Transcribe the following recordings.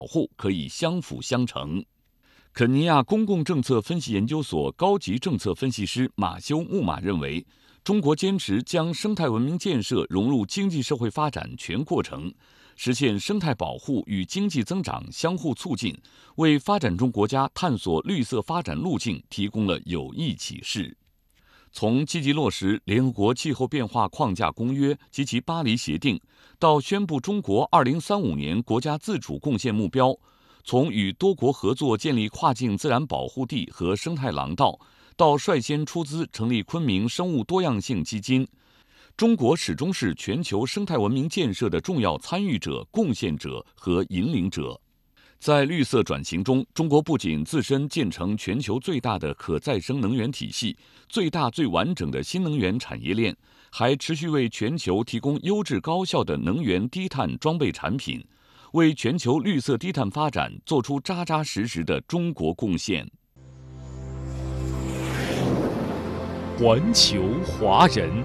护可以相辅相成。肯尼亚公共政策分析研究所高级政策分析师马修木马认为，中国坚持将生态文明建设融入经济社会发展全过程，实现生态保护与经济增长相互促进，为发展中国家探索绿色发展路径提供了有益启示。从积极落实联合国气候变化框架公约及其巴黎协定，到宣布中国2035年国家自主贡献目标，从与多国合作建立跨境自然保护地和生态廊道，到率先出资成立昆明生物多样性基金，中国始终是全球生态文明建设的重要参与者、贡献者和引领者。在绿色转型中，中国不仅自身建成全球最大的可再生能源体系、最大最完整的新能源产业链，还持续为全球提供优质高效的能源低碳装备产品，为全球绿色低碳发展做出扎扎实实的中国贡献。 环球华人。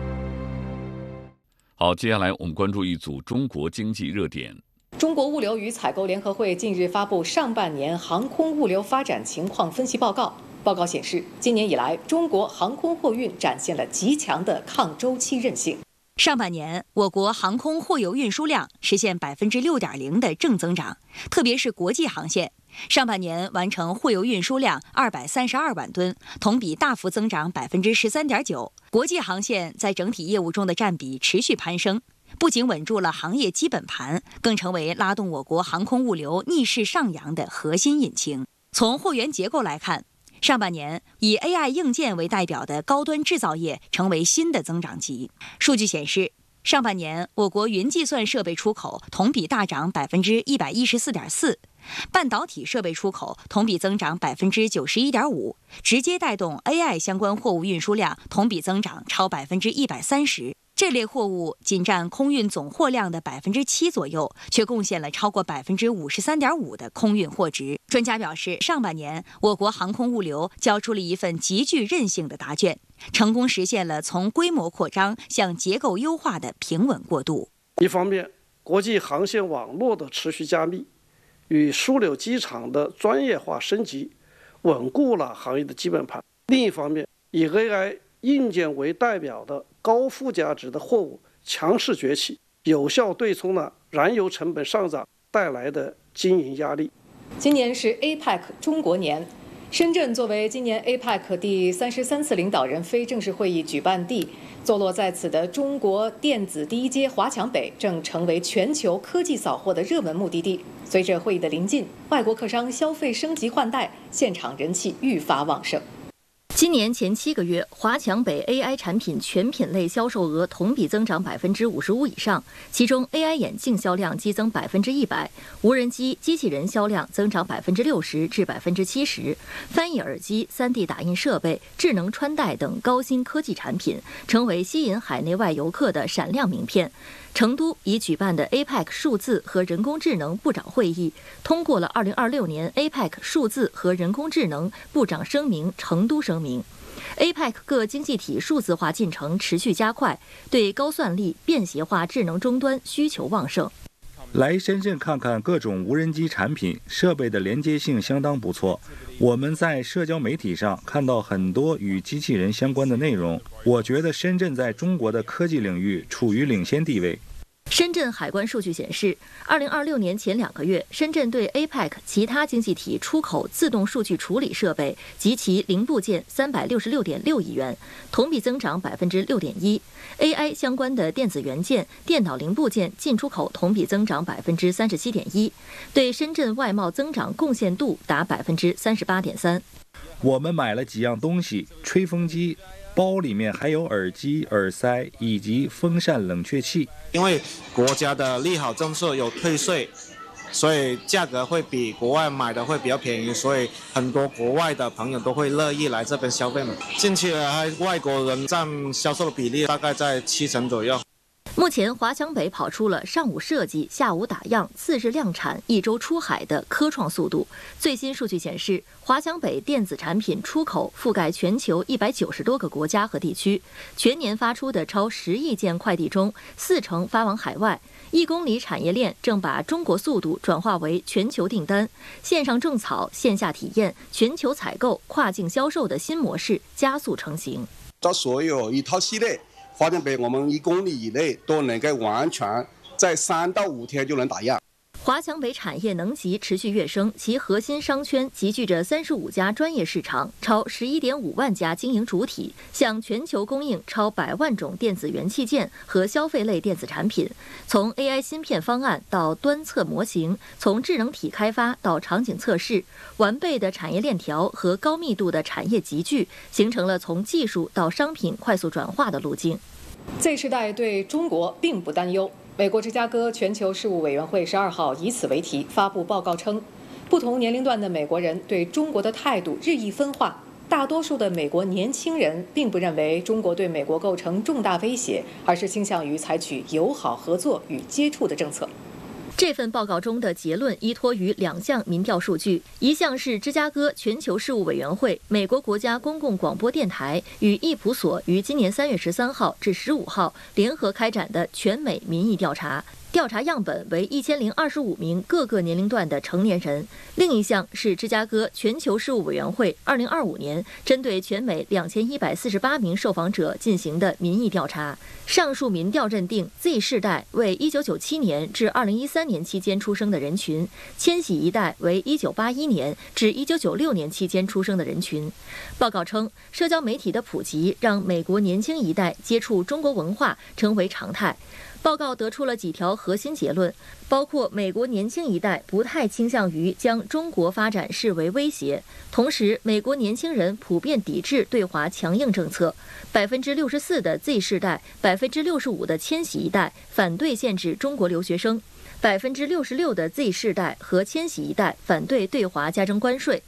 好，接下来我们关注一组中国经济热点。 中国物流与采购联合会近日发布上半年航空物流发展情况分析报告。报告显示，今年以来，中国航空货运展现了极强的抗周期韧性。 上半年，我国航空货邮运输量实现6.0%的正增长，特别是国际航线，上半年完成货邮运输量232万吨，同比大幅增长13.9%。国际航线在整体业务中的占比持续攀升，不仅稳住了行业基本盘，更成为拉动我国航空物流逆势上扬的核心引擎。从货源结构来看，上半年以 AI 硬件为代表的高端制造业成为新的增长极。数据显示，上半年我国云计算设备出口同比大涨114.4%，半导体设备出口同比增长91.5%，直接带动 AI 相关货物运输量同比增长超130%。这类货物仅占空运总货量的7%左右，却贡献了超过53.5%的空运货值。专家表示，上半年我国航空物流交出了一份极具韧性的答卷，成功实现了从规模扩张向结构优化的平稳过渡。 一方面，国际航线网络的持续加密与枢纽机场的专业化升级，稳固了行业的基本盘；另一方面，以 AI 硬件为代表的高附加值的货物强势崛起，有效对冲了燃油成本上涨带来的经营压力。 今年是 APEC 中国年，深圳作为今年 APEC 第33次领导人非正式会议举办地，坐落在此的中国电子第一街华强北正成为全球科技扫货的热门目的地。随着会议的临近，外国客商消费升级换代，现场人气愈发旺盛。 今年前7个月，华强北 AI 产品全品类销售额同比增长55%以上，其中 AI 眼镜销量激增100%，无人机、机器人销量增长60%至70%，翻译耳机、3D 打印设备、智能穿戴等高新科技产品成为吸引海内外游客的闪亮名片。成都已举办的 APEC 数字和人工智能部长会议通过了2026年 APEC 数字和人工智能部长声明成都声明。APEC 各经济体数字化进程持续加快，对高算力、便携化智能终端需求旺盛。 来深圳看看各种无人机产品，设备的连接性相当不错。我们在社交媒体上看到很多与机器人相关的内容，我觉得深圳在中国的科技领域处于领先地位。 深圳海关数据显示，2026年前2个月，深圳对 APEC 其他经济体出口自动数据处理设备及其零部件366.6亿元，同比增长6.1%。AI 相关的电子元件、电脑零部件进出口同比增长37.1%，对深圳外贸增长贡献度达38.3%。 我们买了几样东西，吹风机。包里面还有耳机、耳塞以及风扇冷却器。 因为国家的利好政策有退税，所以价格会比国外买的会比较便宜，所以很多国外的朋友都会乐意来这边消费嘛。近期外国人占销售的比例大概在70%左右。 目前，华强北跑出了上午设计、下午打样、次日量产、1周出海的科创速度。最新数据显示，华强北电子产品出口覆盖全球190多个国家和地区，全年发出的超10亿件快递中，40%发往海外。1公里产业链正把中国速度转化为全球订单，线上种草、线下体验、全球采购、跨境销售的新模式加速成型。 这所有一套系列。华强北我们1公里以内都能够完全在3到5天就能打样。 华强北产业能级持续跃升，其核心商圈集聚着35家专业市场，超11.5万家经营主体，向全球供应超100万种电子元器件和消费类电子产品。从 AI 芯片方案到端测模型，从智能体开发到场景测试，完备的产业链条和高密度的产业集聚，形成了从技术到商品快速转化的路径。 Z 世代对中国并不担忧。美国芝加哥全球事务委员会12号以此为题发布报告称，不同年龄段的美国人对中国的态度日益分化。大多数的美国年轻人并不认为中国对美国构成重大威胁，而是倾向于采取友好合作与接触的政策。 这份报告中的结论依托于2项民调数据，一项是芝加哥全球事务委员会、美国国家公共广播电台与易普所于今年3月13号至15号联合开展的全美民意调查。调查样本为1025名各个年龄段的成年人。另一项是芝加哥全球事务委员会2025年针对全美2148名受访者进行的民意调查。上述民调认定 Z 世代为1997年至2013年期间出生的人群，千禧一代为1981年至1996年期间出生的人群。报告称，社交媒体的普及让美国年轻一代接触中国文化成为常态。报告得出了几条核心结论，包括美国年轻一代不太倾向于将中国发展视为威胁，同时美国年轻人普遍抵制对华强硬政策，64%的 Z 世代，65%的千禧一代反对限制中国留学生，66%的 Z 世代和千禧一代反对对华加征关税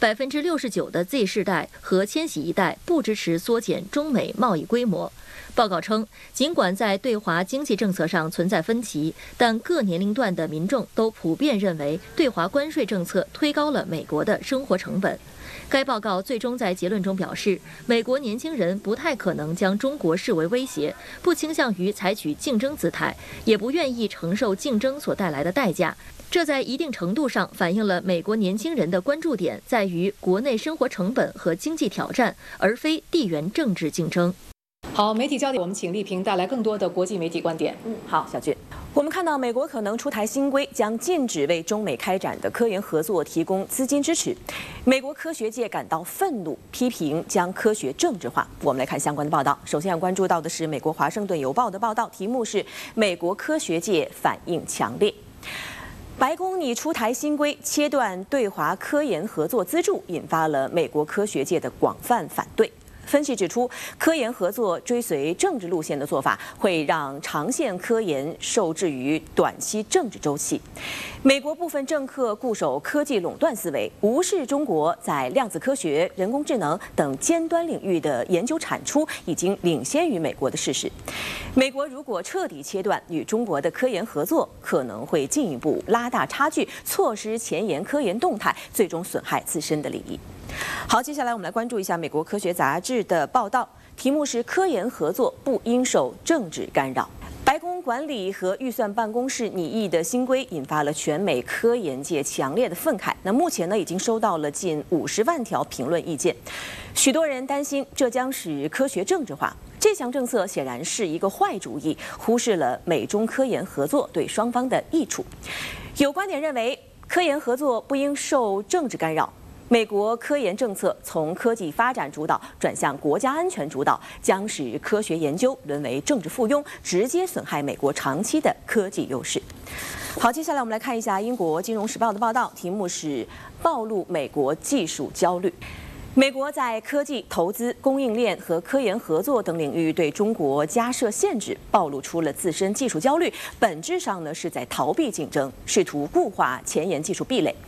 ，69%的 Z 世代和千禧一代不支持缩减中美贸易规模。报告称，尽管在对华经济政策上存在分歧，但各年龄段的民众都普遍认为对华关税政策推高了美国的生活成本。该报告最终在结论中表示，美国年轻人不太可能将中国视为威胁，不倾向于采取竞争姿态，也不愿意承受竞争所带来的代价。这在一定程度上反映了美国年轻人的关注点在于国内生活成本和经济挑战，而非地缘政治竞争。 好，媒体焦点，我们请丽萍带来更多的国际媒体观点。 好，小俊，我们看到美国可能出台新规，将禁止为中美开展的科研合作提供资金支持。美国科学界感到愤怒，批评将科学政治化。我们来看相关的报道。首先要关注到的是美国《华盛顿邮报》的报道，题目是“美国科学界反应强烈”。白宫拟出台新规，切断对华科研合作资助，引发了美国科学界的广泛反对。分析指出，科研合作追随政治路线的做法，会让长线科研受制于短期政治周期。美国部分政客固守科技垄断思维，无视中国在量子科学、人工智能等尖端领域的研究产出已经领先于美国的事实。美国如果彻底切断与中国的科研合作，可能会进一步拉大差距，错失前沿科研动态，最终损害自身的利益。好，接下来我们来关注一下美国科学杂志的报道，题目是“科研合作不应受政治干扰”。白宫管理和预算办公室拟议的新规引发了全美科研界强烈的愤慨。那目前呢，已经收到了近50万条评论意见，许多人担心这将使科学政治化。这项政策显然是一个坏主意，忽视了美中科研合作对双方的益处。有观点认为，科研合作不应受政治干扰。美国科研政策从科技发展主导转向国家安全主导，将使科学研究沦为政治附庸，直接损害美国长期的科技优势。好，接下来我们来看一下英国《金融时报》的报道，题目是“暴露美国技术焦虑”。美国在科技、投资、供应链和科研合作等领域对中国加设限制，暴露出了自身技术焦虑，本质上呢是在逃避竞争，试图固化前沿技术壁垒。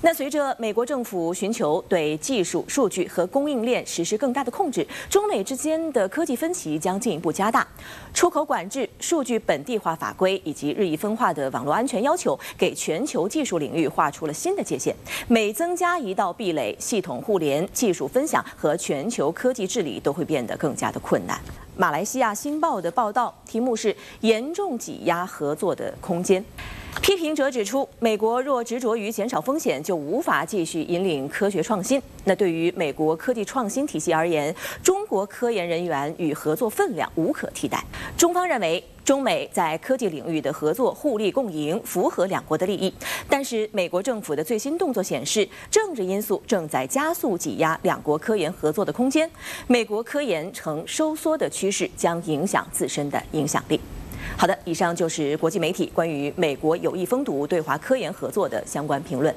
那随着美国政府寻求对技术、数据和供应链实施更大的控制，中美之间的科技分歧将进一步加大。出口管制、数据本地化法规以及日益分化的网络安全要求，给全球技术领域画出了新的界限。每增加一道壁垒，系统互联、技术分享和全球科技治理都会变得更加的困难。马来西亚《新报》的报道题目是“严重挤压合作的空间”。批评者指出，美国若执着于减少风险，就无法继续引领科学创新。那对于美国科技创新体系而言，中国科研人员与合作分量无可替代。中方认为，中美在科技领域的合作互利共赢，符合两国的利益。但是，美国政府的最新动作显示，政治因素正在加速挤压两国科研合作的空间。美国科研呈收缩的趋势，将影响自身的影响力。好的，以上就是国际媒体关于美国有意封堵对华科研合作的相关评论。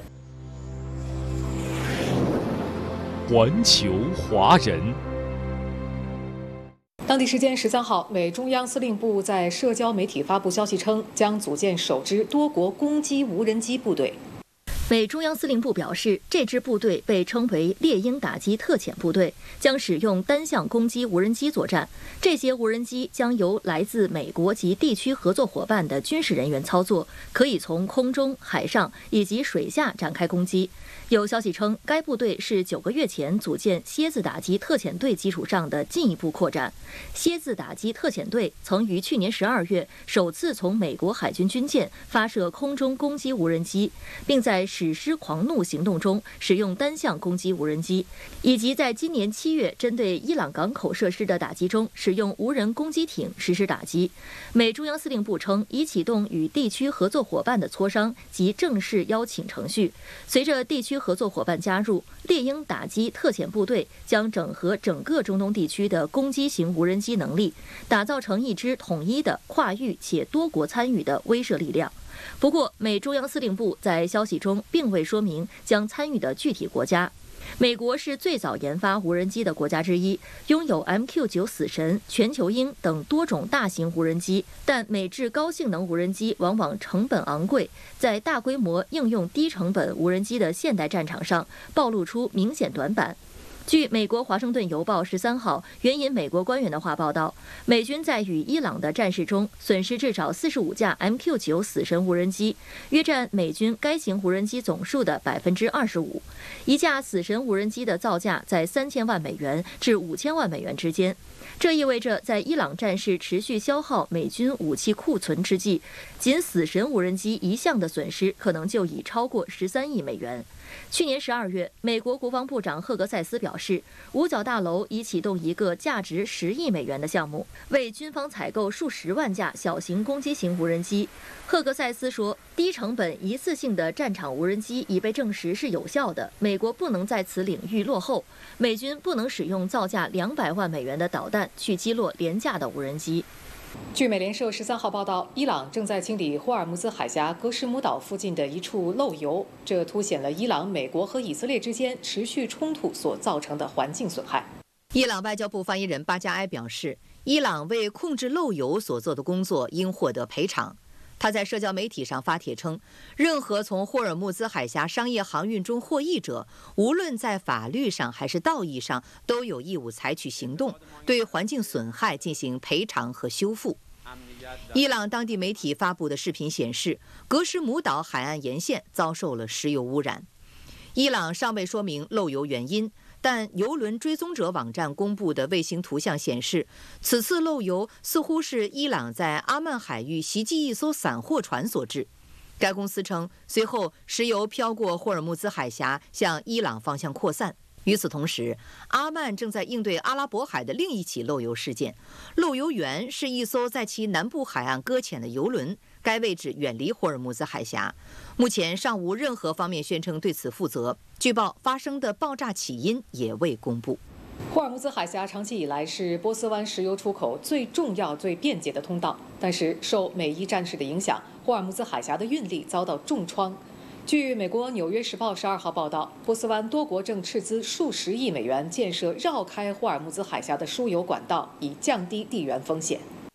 环球华人。 当地时间13号，美中央司令部在社交媒体发布消息称，将组建首支多国攻击无人机部队。 美中央司令部表示，这支部队被称为猎鹰打击特遣部队，将使用单向攻击无人机作战。这些无人机将由来自美国及地区合作伙伴的军事人员操作，可以从空中、海上以及水下展开攻击。有消息称，该部队是9个月前组建蝎子打击特遣队基础上的进一步扩展。蝎子打击特遣队曾于去年12月首次从美国海军军舰发射空中攻击无人机，并在史诗狂怒行动中使用单向攻击无人机，以及在今年7月针对伊朗港口设施的打击中使用无人攻击艇实施打击。美中央司令部称，已启动与地区合作伙伴的磋商及正式邀请程序。随着地区合作伙伴加入，猎鹰打击特遣部队将整合整个中东地区的攻击型无人机能力，打造成一支统一的跨域且多国参与的威慑力量。不过，美中央司令部在消息中并未说明将参与的具体国家。美国是最早研发无人机的国家之一，拥有 MQ-9 死神、全球鹰等多种大型无人机，但美制高性能无人机往往成本昂贵，在大规模应用低成本无人机的现代战场上暴露出明显短板。据美国《华盛顿邮报》13号援引美国官员的话报道，美军在与伊朗的战事中损失至少45架 MQ-9 死神无人机，约占美军该型无人机总数的25%。一架死神无人机的造价在3000万美元至5000万美元之间。这意味着，在伊朗战事持续消耗美军武器库存之际，仅死神无人机一项的损失可能就已超过13亿美元。去年12月，美国国防部长赫格塞斯表示，五角大楼已启动一个价值10亿美元的项目，为军方采购数十万架小型攻击型无人机。赫格塞斯说，低成本一次性的战场无人机已被证实是有效的，美国不能在此领域落后，美军不能使用造价200万美元的导弹去击落廉价的无人机。 据美联社13号报道，伊朗正在清理霍尔木兹海峡格什姆岛附近的一处漏油，这凸显了伊朗、美国和以色列之间持续冲突所造成的环境损害。 伊朗外交部发言人巴加埃表示，伊朗为控制漏油所做的工作应获得赔偿。他在社交媒体上发帖称，任何从霍尔木兹海峡商业航运中获益者，无论在法律上还是道义上，都有义务采取行动，对环境损害进行赔偿和修复。伊朗当地媒体发布的视频显示，格什姆岛海岸沿线遭受了石油污染。伊朗尚未说明漏油原因，但油轮追踪者网站公布的卫星图像显示，此次漏油似乎是伊朗在阿曼海域袭击一艘散货船所致。该公司称，随后石油飘过霍尔木兹海峡，向伊朗方向扩散。与此同时，阿曼正在应对阿拉伯海的另一起漏油事件。漏油源是一艘在其南部海岸搁浅的油轮，该位置远离霍尔木兹海峡。目前尚无任何方面宣称对此负责。据报，发生的爆炸起因也未公布。 霍尔木兹海峡长期以来是波斯湾石油出口最重要、最便捷的通道，但是受美伊战事的影响，霍尔木兹海峡的运力遭到重创。据美国《纽约时报》12号报道，波斯湾多国正斥资数十亿美元建设绕开霍尔木兹海峡的输油管道，以降低地缘风险。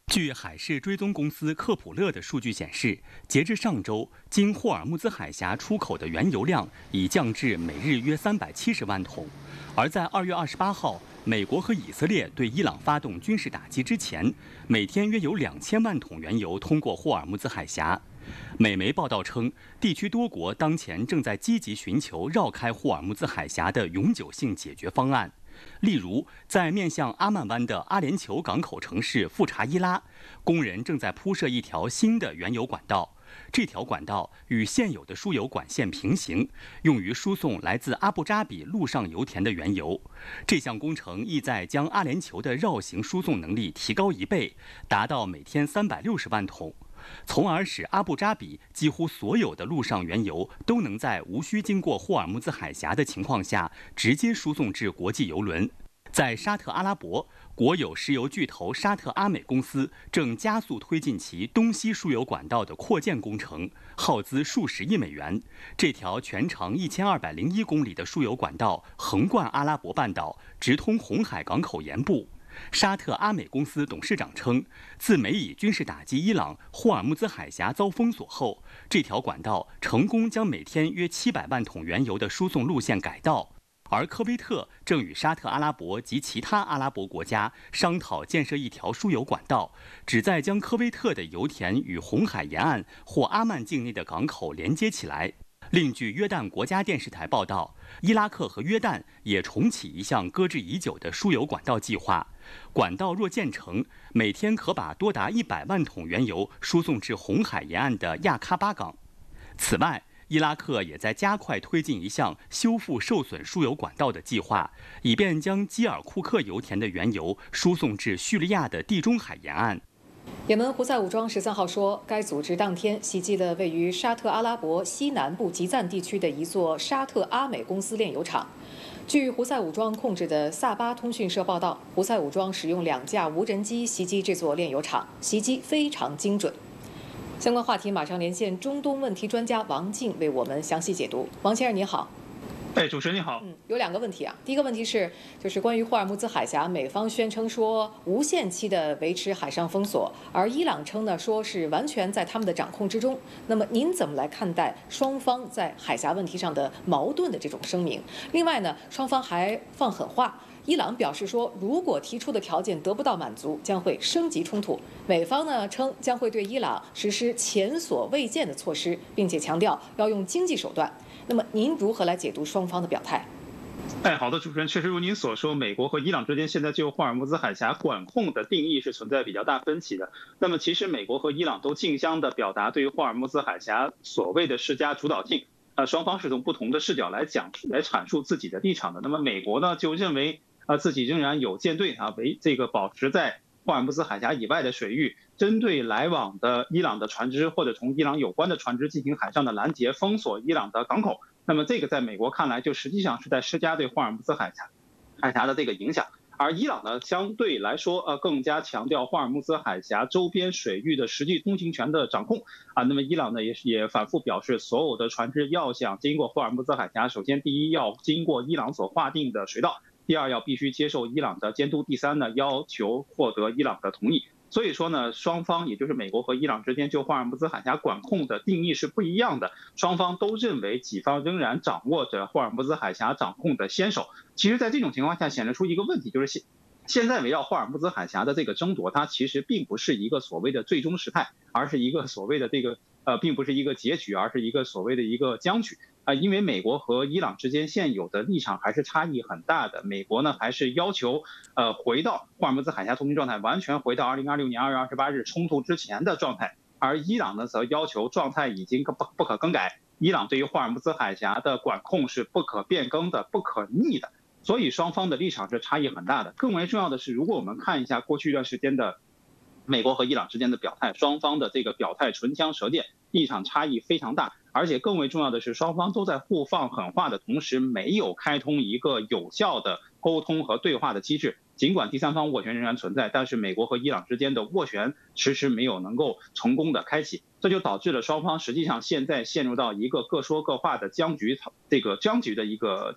据海事追踪公司科普勒的数据显示，截至上周，经霍尔木兹海峡出口的原油量已降至每日约370万桶。而在2月28号，美国和以色列对伊朗发动军事打击之前，每天约有2000万桶原油通过霍尔木兹海峡。美媒报道称，地区多国当前正在积极寻求绕开霍尔木兹海峡的永久性解决方案。例如，在面向阿曼湾的阿联酋港口城市富查伊拉，工人正在铺设一条新的原油管道。这条管道与现有的输油管线平行，用于输送来自阿布扎比陆上油田的原油。这项工程意在将阿联酋的绕行输送能力提高1倍，达到每天360万桶，从而使阿布扎比几乎所有的陆上原油都能在无需经过霍尔木兹海峡的情况下直接输送至国际油轮。在沙特阿拉伯，国有石油巨头沙特阿美公司正加速推进其东西输油管道的扩建工程，耗资数十亿美元。这条全长1201公里的输油管道横贯阿拉伯半岛，直通红海港口沿部。沙特阿美公司董事长称，自美以军事打击伊朗，霍尔木兹海峡遭封锁后，这条管道成功将每天约700万桶原油的输送路线改道。而科威特正与沙特阿拉伯及其他阿拉伯国家商讨建设一条输油管道，旨在将科威特的油田与红海沿岸或阿曼境内的港口连接起来。另据约旦国家电视台报道，伊拉克和约旦也重启一项搁置已久的输油管道计划。管道若建成，每天可把多达100万桶原油输送至红海沿岸的亚喀巴港。此外，伊拉克也在加快推进一项修复受损输油管道的计划，以便将基尔库克油田的原油输送至叙利亚的地中海沿岸。 也门胡塞武装13号说，该组织当天袭击了位于沙特阿拉伯西南部吉赞地区的一座沙特阿美公司炼油厂。据胡塞武装控制的萨巴通讯社报道，胡塞武装使用2架无人机袭击这座炼油厂，袭击非常精准。相关话题马上连线中东问题专家王静为我们详细解读。王先生你好。 主持人你好。 有2个问题啊。第一个问题是，就是关于霍尔木兹海峡，美方宣称说无限期的维持海上封锁，而伊朗称呢说是完全在他们的掌控之中。那么您怎么来看待双方在海峡问题上的矛盾的这种声明？另外呢，双方还放狠话。伊朗表示说，如果提出的条件得不到满足，将会升级冲突。美方呢称将会对伊朗实施前所未见的措施，并且强调要用经济手段。那么您如何来解读双方的表态？ 好的，主持人，确实如您所说，美国和伊朗之间现在就霍尔木兹海峡管控的定义是存在比较大分歧的。那么其实美国和伊朗都竞相的表达对于霍尔木兹海峡所谓的施加主导性。双方是从不同的视角来阐述自己的立场的。那么美国呢就认为自己仍然有舰队为这个保持在霍尔木兹海峡以外的水域，针对来往的伊朗的船只或者同伊朗有关的船只进行海上的拦截，封锁伊朗的港口。那么这个在美国看来就实际上是在施加对霍尔木兹海峡的这个影响。而伊朗呢相对来说更加强调霍尔木兹海峡周边水域的实际通行权的掌控那么伊朗呢也反复表示，所有的船只要想经过霍尔木兹海峡，首先第一要经过伊朗所划定的水道，第二要必须接受伊朗的监督，第三呢要求获得伊朗的同意。所以说呢，双方也就是美国和伊朗之间就霍尔木兹海峡管控的定义是不一样的。双方都认为己方仍然掌握着霍尔木兹海峡掌控的先手。其实在这种情况下显示出一个问题，就是现在围绕霍尔木兹海峡的这个争夺，它其实并不是一个所谓的最终时态，而是一个所谓的这个并不是一个结局，而是一个所谓的一个僵局因为美国和伊朗之间现有的立场还是差异很大的。美国呢还是要求回到霍尔木兹海峡通行状态，完全回到2026年2月28日冲突之前的状态，而伊朗呢则要求状态已经不可更改，伊朗对于霍尔木兹海峡的管控是不可变更的、不可逆的。所以双方的立场是差异很大的。更为重要的是，如果我们看一下过去一段时间的美国和伊朗之间的表态，双方的这个表态唇枪舌剑，立场差异非常大。而且更为重要的是，双方都在互放狠话的同时，没有开通一个有效的沟通和对话的机制。尽管第三方斡旋仍然存在，但是美国和伊朗之间的斡旋迟迟没有能够成功的开启，这就导致了双方实际上现在陷入到一个各说各话的僵局的一个阶段。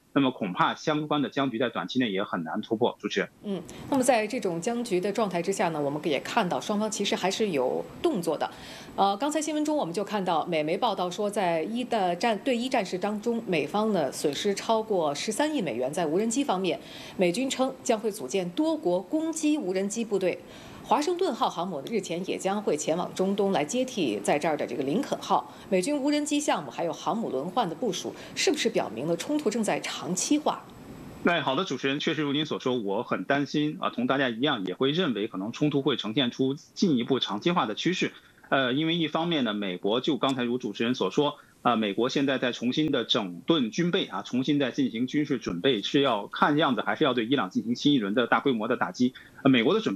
那么恐怕相关的僵局在短期内也很难突破。主持人， 那么在这种僵局的状态之下呢，我们也看到双方其实还是有动作的。刚才新闻中我们就看到美媒报道说，在对伊战事当中，美方呢损失超过13亿美元。在无人机方面，美军称将会组建多国攻击无人机部队。华盛顿号航母日前也将会前往中东来接替在这儿的这个林肯号。美军无人机项目还有航母轮换的部署，是不是表明了冲突正在长期化？ 好的，主持人，确实如您所说，我很担心同大家一样也会认为可能冲突会呈现出进一步长期化的趋势。因为一方面呢，美国就刚才如主持人所说，美国现在在重新的整顿军备重新在进行军事准备，是要看样子还是要对伊朗进行新一轮的大规模的打击。美国的准备